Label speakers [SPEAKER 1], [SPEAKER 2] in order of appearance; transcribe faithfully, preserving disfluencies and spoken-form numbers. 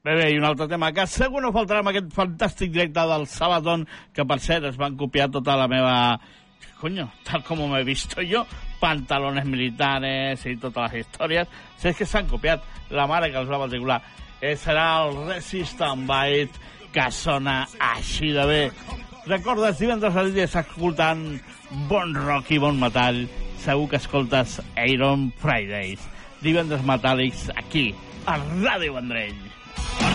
[SPEAKER 1] Bé, bé, i un altre tema que segur no faltarà amb aquest fantàstic directe del Sabaton, que per cert es van copiar tota la meva... Coño, tal como me he visto yo, pantalones militares i totes les històries. Si és que s'han copiat la mare que els va matricular. Eh, serà el Resistant Bite, que sona així de bé. Recordes, divendres a dia escoltant bon rock i bon metall. Segur que escoltes Iron Fridays. Divendres metàl·lics aquí, a Ràdio Vendrell.